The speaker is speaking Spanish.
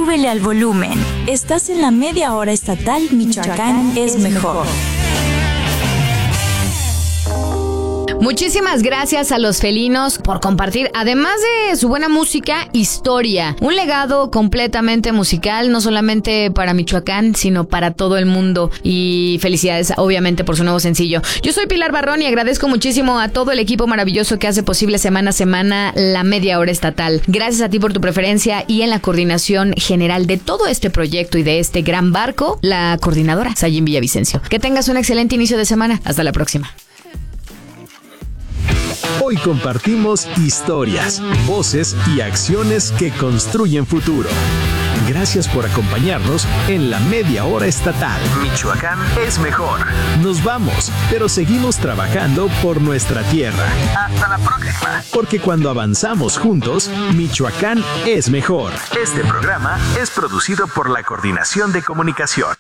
súbele al volumen. Estás en la media hora estatal Michoacán es mejor. Muchísimas gracias a los felinos por compartir, además de su buena música, historia. Un legado completamente musical, no solamente para Michoacán, sino para todo el mundo. Y felicidades, obviamente, por su nuevo sencillo. Yo soy Pilar Barrón y agradezco muchísimo a todo el equipo maravilloso que hace posible semana a semana la media hora estatal. Gracias a ti por tu preferencia y en la coordinación general de todo este proyecto y de este gran barco, la coordinadora Sayin Villavicencio. Que tengas un excelente inicio de semana. Hasta la próxima. Hoy compartimos historias, voces y acciones que construyen futuro. Gracias por acompañarnos en la media hora estatal. Michoacán es mejor. Nos vamos, pero seguimos trabajando por nuestra tierra. Hasta la próxima. Porque cuando avanzamos juntos, Michoacán es mejor. Este programa es producido por la Coordinación de Comunicación.